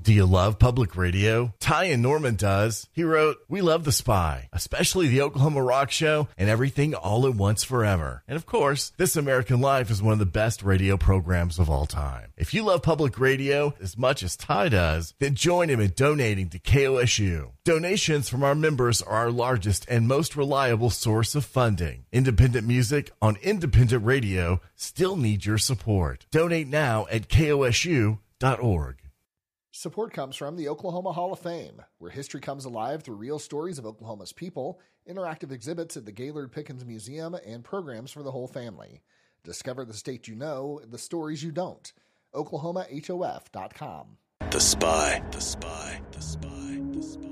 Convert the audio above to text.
Do you love public radio? Ty and Norman does. He wrote, "We love The Spy, especially the Oklahoma Rock Show and Everything All at Once Forever. And of course, This American Life is one of the best radio programs of all time." If you love public radio as much as Ty does, then join him in donating to KOSU. Donations from our members are our largest and most reliable source of funding. Independent music on independent radio still needs your support. Donate now at kosu.org. Support comes from the Oklahoma Hall of Fame, where history comes alive through real stories of Oklahoma's people, interactive exhibits at the Gaylord Pickens Museum, and programs for the whole family. Discover the state you know, the stories you don't. OklahomaHOF.com. The Spy. The Spy. The Spy. The Spy.